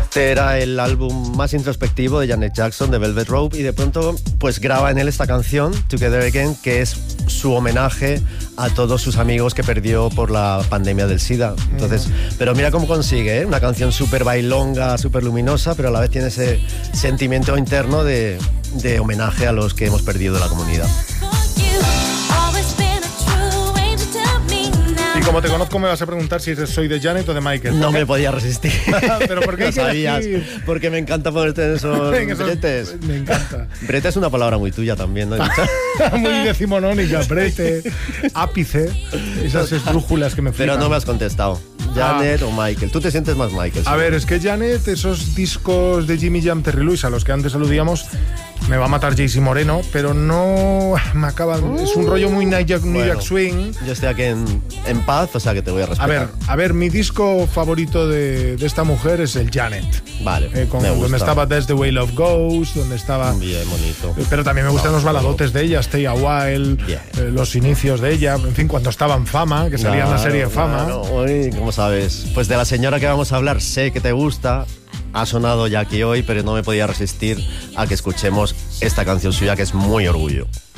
Este era el álbum más introspectivo de Janet Jackson, de Velvet Rope, y de pronto pues graba en él esta canción, Together Again, que es su homenaje a todos sus amigos que perdió por la pandemia del SIDA. Entonces, pero mira cómo consigue, ¿eh? Una canción súper bailonga, súper luminosa, pero a la vez tiene ese sentimiento interno de homenaje a los que hemos perdido de la comunidad. Y como te conozco me vas a preguntar si soy de Janet o de Michael. No me podía resistir. ¿Pero por qué? Lo sabías, porque me encanta ponerte en esos bretes. Me encanta. Brete es una palabra muy tuya también, ¿no? Muy decimonónica, brete, ápice, esas esdrújulas que me flipan. Pero no me has contestado. ¿Janet o Michael? Tú te sientes más Michael. A ver, es que Janet, esos discos de Jimmy Jam, Terry Lewis, a los que antes aludíamos, me va a matar Jaycee Moreno, pero no me acaban. Es un rollo muy New Jack Swing. Yo estoy aquí en paz, o sea que te voy a respetar. A ver, mi disco favorito de esta mujer es el Janet. Vale, me gusta. Donde estaba That's the Way Love Goes, donde estaba... Bien bonito. Pero también me gustan los baladotes de ella, Stay a While, los inicios de ella, en fin, cuando estaba en Fama, que salía en la serie Fama. Uy, ¿cómo sabes? Pues de la señora que vamos a hablar, sé que te gusta. Ha sonado ya aquí hoy, pero no me podía resistir a que escuchemos esta canción suya, que es muy orgullo.